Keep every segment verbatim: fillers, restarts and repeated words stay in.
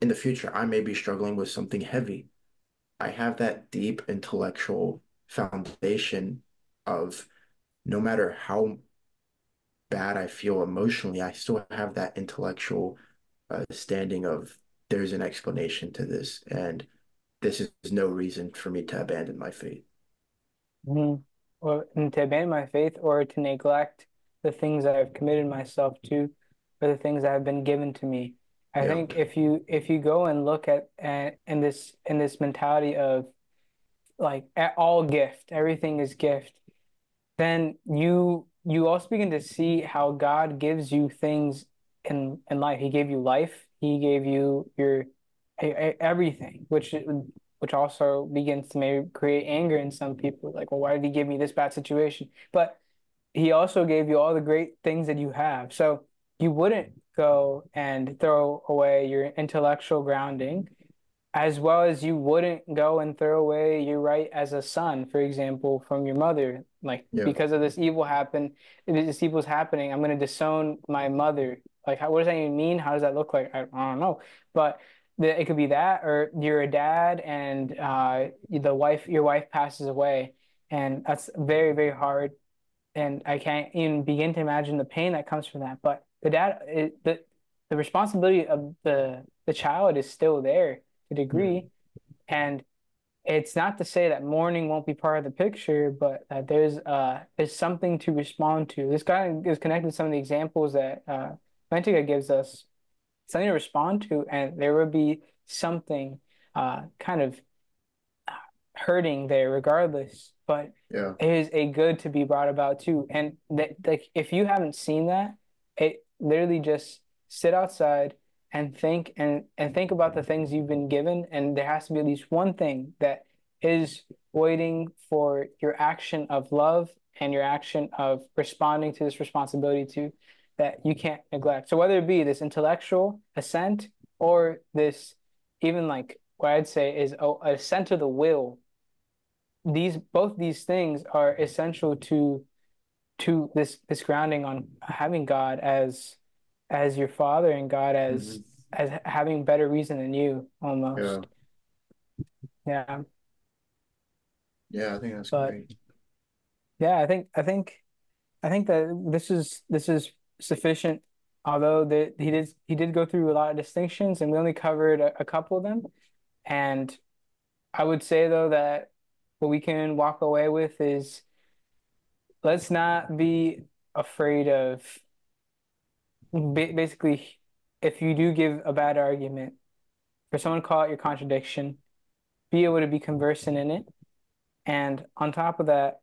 in the future I may be struggling with something heavy. I have that deep intellectual foundation of no matter how bad I feel emotionally, I still have that intellectual uh, standing of there's an explanation to this, and this is no reason for me to abandon my faith. Mhm. Or and to abandon my faith or to neglect the things that I've committed myself to or the things that have been given to me. I Yeah, think if you if you go and look at and in this in this mentality of like at all gift, everything is gift, then you you also begin to see how God gives you things in in life. He gave you life. He gave you your everything, which which also begins to maybe create anger in some people. Like, well, why did he give me this bad situation? But he also gave you all the great things that you have. So you wouldn't go and throw away your intellectual grounding as well as you wouldn't go and throw away your right as a son, for example, from your mother. Like, yeah, because of this evil happen, this evil's happening, I'm going to disown my mother. Like, how, what does that even mean? How does that look like? I, I don't know. But the, it could be that, or you're a dad and uh, the wife, your wife passes away. And that's very, very hard. And I can't even begin to imagine the pain that comes from that. But the dad, it, the, the responsibility of the, the child is still there to a mm, degree. And it's not to say that mourning won't be part of the picture, but uh, there's uh there's something to respond to. This guy is connected to some of the examples that uh Bentica gives us, something to respond to, and there would be something uh kind of hurting there regardless. But yeah, it is a good to be brought about too. And that like if you haven't seen that, it literally just sit outside and think and and think about the things you've been given, and there has to be at least one thing that is waiting for your action of love and your action of responding to this responsibility to that you can't neglect. So whether it be this intellectual assent or this even like what I'd say is a, a assent to the will, these both these things are essential to to this this grounding on having God as as your father and God as mhm, as having better reason than you yeah, almost. Yeah. yeah. I think that's But great. yeah, I think I think I think that this is this is sufficient. Although the, he did he did go through a lot of distinctions, and we only covered a, a couple of them. And I would say though that what we can walk away with is let's not be afraid of ba basically, if you do give a bad argument, for someone to call out your contradiction, be able to be conversant in it. And on top of that,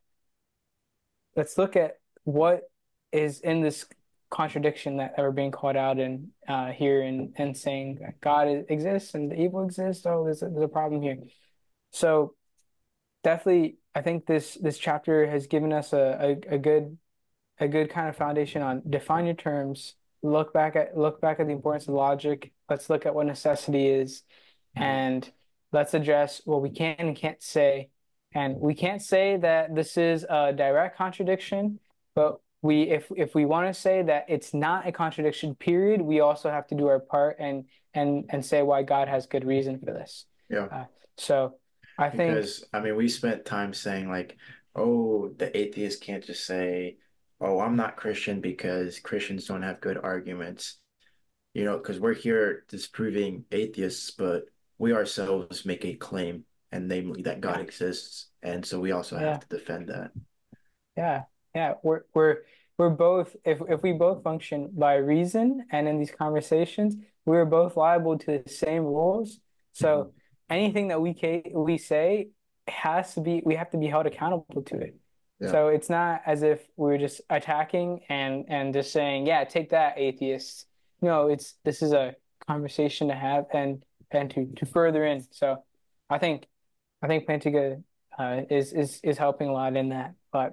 let's look at what is in this contradiction that, that we're being called out in uh, here and, and saying that God exists and the evil exists. Oh, there's a, there's a problem here. So definitely, I think this this chapter has given us a, a, a good a good kind of foundation on define your terms, look back at look back at the importance of logic. Let's look at what necessity is, Mhm. and let's address what we can and can't say. And we can't say that this is a direct contradiction, but we if if we want to say that it's not a contradiction, period, we also have to do our part and and and say why God has good reason for this. Yeah, Uh, so I think because I mean, we spent time saying like, oh, the atheist can't just say, oh, I'm not Christian because Christians don't have good arguments. You know, because we're here disproving atheists, but we ourselves make a claim, and namely that God yeah, exists. And so we also have yeah. to defend that. Yeah, yeah, we're we're we're both if if we both function by reason and in these conversations, we're both liable to the same rules. Mhm. So anything that we ca we say has to be we have to be held accountable to it. Yeah. So it's not as if we're just attacking and and just saying, yeah, take that, atheists. No, it's this is a conversation to have and and to to further in. So I think I think Plantiga uh, is is is helping a lot in that, but.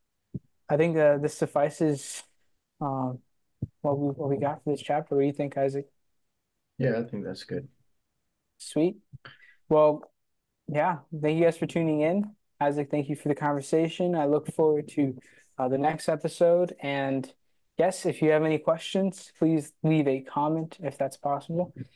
I think uh, this suffices um, what we what we got for this chapter. What do you think, Isaac? Yeah, I think that's good. Sweet. Well, yeah. Thank you guys for tuning in. Isaac, thank you for the conversation. I look forward to uh, the next episode. And yes, if you have any questions, please leave a comment if that's possible.